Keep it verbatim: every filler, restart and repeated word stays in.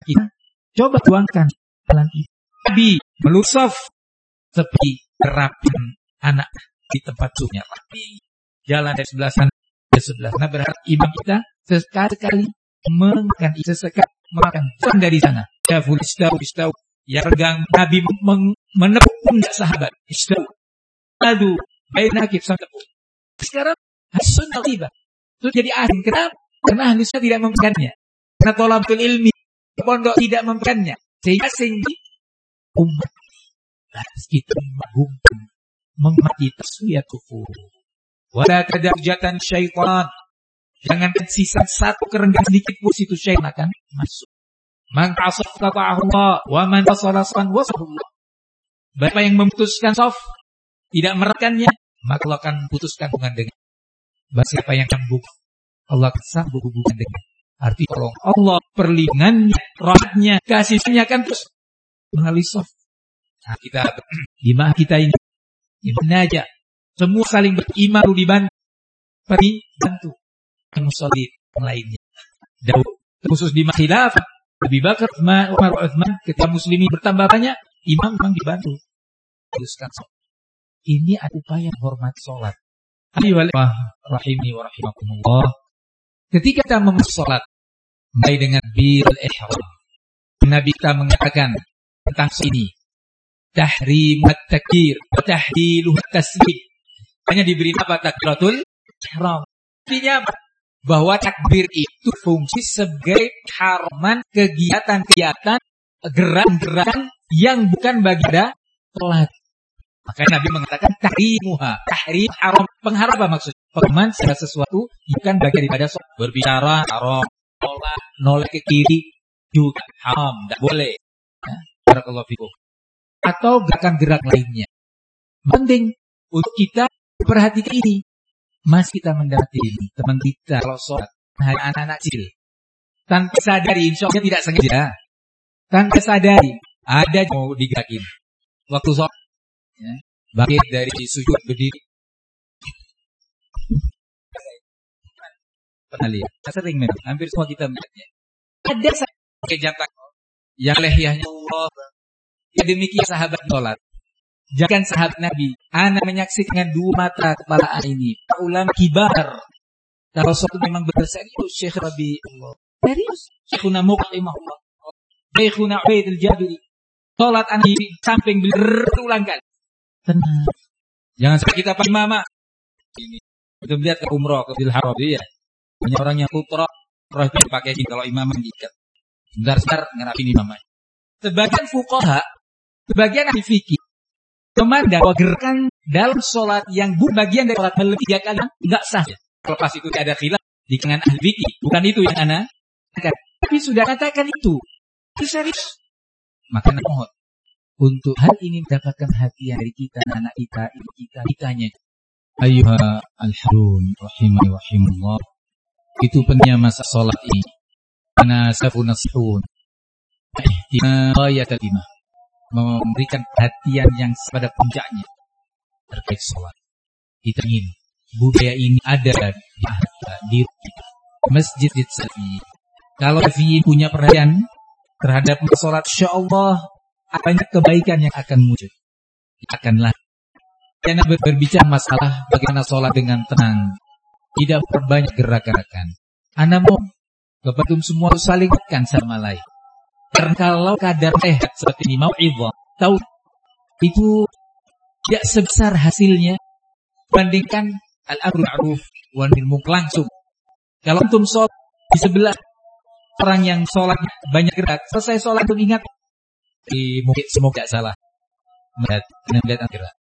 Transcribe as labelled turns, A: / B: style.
A: kita. Coba tuangkan jalan itu. Nabi melusaf seperti terapian anak di tempat suhunya. Tapi jalan dari sebelah sana ke sebelah sana. Berharap imam kita sekali-kali mengakan sesekali makan jalan dari sana. Ya full istau istau. Ya regang Nabi menepuk pundak sahabat. Istau. Aduh, baik nakib sang tepuk. Sekarang sunnah tiba. Itu jadi ahli. Kenapa? Karena ahli sunnah tidak memberikannya. Karena tolabul ilmi pondok tidak memberikannya. Sehingga sehingga umat harus kita mengagungkan, menghormati taswiyat kufur. Wala tadarjatan syaitan. Jangan sisa satu kerenggang sedikit pun situ syaitan akan masuk. Man ta'asaf Allah wa man tasalasan wasahullah. Bapak yang memutuskan saf tidak merekannya, maka Allah akan putuskan hubungan dengan. Bagi siapa yang sambung, Allah akan sambung hubungan dengan. Arti tolong Allah, perlindungannya, rahmatnya, kasihnya akan terus mengalir saf. Nah, kita di mana kita ini, di mana aja, semua saling beriman, dibantu, pergi bantu, musolid yang lainnya. Daud, khusus di khilafah, Abu Bakar, Umar, Utsman, ketika muslimin bertambah banyak, imam memang dibantu. Teruskan sholat. Ini ada upaya hormat sholat. Ayyuhallazina rahimani wa rahimakumullah. Ketika kita memulai sholat, mulai dengan bil ihram, Nabi kita mengatakan tentang ini, tahrim at-takbir, tahlilu at-tasbih. Hanya diberi apa takbiratul ihram. Artinya bahwa takbir itu fungsi sebagai haraman kegiatan-kegiatan gerak-gerakan yang bukan bagian sholat. Makanya Nabi mengatakan tahrimuha, tahrim haram. Pengharam apa maksudnya? Penghaman segala sesuatu bukan bagian daripada sholat. Berbicara haram, sholat, noleh ke kiri juga haram, tidak boleh. Barakallahu fikum. Atau gerakan-gerak lainnya. Penting untuk kita perhatikan ini. Mas kita mendapati ini, teman kita kalau sholat, hanya anak-anak kecil. Tanpa sadari, insya Allah tidak sengaja. Tanpa sadari, ada mau digerakin. Waktu sholat, ya, bangkit dari sujud berdiri. Pernah lihat? Sering memang, hampir semua kita melihatnya. Ada pakai jantak yang lehyahnya Allah. Ya demikian sahabat sholat. Jangan sahabat Nabi. Ana menyaksikan dua mata kepala ini. Para ulama kibar. Kalau suatu memang berserius, Syekh Rabi Allah. Serius. Syekhuna Muqaimahullah. Syekhuna Ubaid al-Jabiri. Sholat anak di samping berulang kali. Tenang. Jangan sampai kita pakai mama. Ini. Kita lihat ke umroh, ke Bil Haram. Ya. Banyak orang yang putra. Roh itu dipakai kalau imam mengikat. Sebentar-sebentar ngerapin imamnya. Sebagian fuqaha. Sebagian ahli fikih. Memandang bahwa gerakan dalam sholat yang bukan bagian dari sholat melebih tiga kali enggak sah. Lepas itu tidak ada khilaf di kalangan ahli fikih. Bukan itu yang ana katakan. Tapi sudah katakan itu. Itu serius. Maka mohon untuk hal ini mendapatkan hatian dari kita, anak kita, ibu kita, kitanya. Ayyuha al-harun rahimani rahimullah. Itu pentingnya masa sholat ini. Ana safun nashun. Ihtimam yatimah. Memberikan perhatian yang pada puncaknya terkait sholat. Kita ingin budaya ini ada di di masjid Safi. Kalau Safi punya perhatian terhadap sholat, insya Allah banyak kebaikan yang akan muncul. Akanlah. Karena berbicara masalah bagaimana sholat dengan tenang, tidak perbanyak gerakan-gerakan. Anda mau kepada semua saling makan sama lain. Karena kalau kadar sehat seperti ini mau'izah, tahu itu tidak sebesar hasilnya bandingkan al-amru ma'ruf wan nahy munkar langsung. Kalau antum sholat di sebelah orang yang sholatnya banyak gerak, selesai sholat antum ingat, di mungkin semoga tidak salah melihat melihat akhirat.